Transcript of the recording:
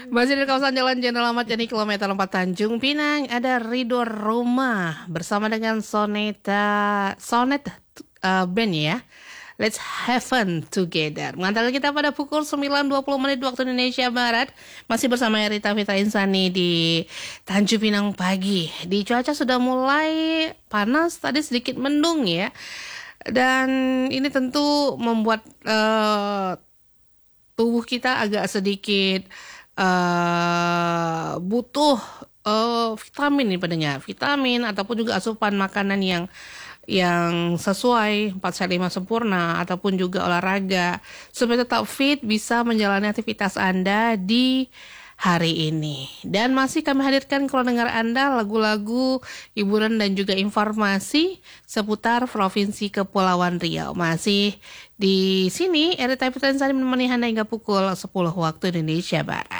Masih di kawasan Jalan Jenderal Ahmad Yani kilometer 4 Tanjung Pinang, ada Ridho Roma bersama dengan Band ya. Let's have fun together. Mengantarkan kita pada pukul 9.20 menit waktu Indonesia Barat. Masih bersama Rita Fitra Insani di Tanjung Pinang pagi. Di cuaca sudah mulai panas, tadi sedikit mendung ya. Dan ini tentu membuat tubuh kita agak sedikit butuh vitamin nih padanya, vitamin ataupun juga asupan makanan yang sesuai 4/5 sempurna ataupun juga olahraga supaya tetap fit bisa menjalani aktivitas Anda di hari ini. Dan masih kami hadirkan kalau dengar Anda lagu-lagu hiburan dan juga informasi seputar Provinsi Kepulauan Riau. Masih di sini Erita Fitra Insani menemani Anda hingga pukul 10 waktu Indonesia Barat.